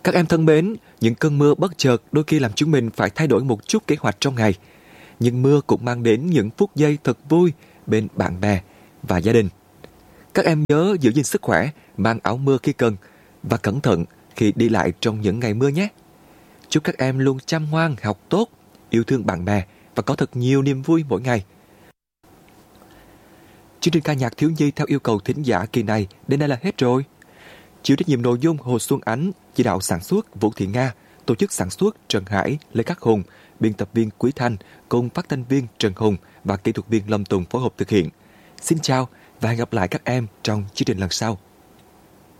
Các em thân mến, những cơn mưa bất chợt đôi khi làm chúng mình phải thay đổi một chút kế hoạch trong ngày. Nhưng mưa cũng mang đến những phút giây thật vui bên bạn bè và gia đình. Các em nhớ giữ gìn sức khỏe, mang áo mưa khi cần và cẩn thận khi đi lại trong những ngày mưa nhé. Chúc các em luôn chăm ngoan, học tốt, yêu thương bạn bè và có thật nhiều niềm vui mỗi ngày. Chương trình ca nhạc thiếu nhi theo yêu cầu thính giả kỳ này đến đây là hết rồi. Chịu trách nhiệm nội dung Hồ Xuân Ánh, chỉ đạo sản xuất Vũ Thị Nga, tổ chức sản xuất Trần Hải, Lê Khắc Hùng, biên tập viên Quý Thanh cùng phát thanh viên Trần Hùng và kỹ thuật viên Lâm Tùng phối hợp thực hiện. Xin chào và hẹn gặp lại các em trong chương trình lần sau.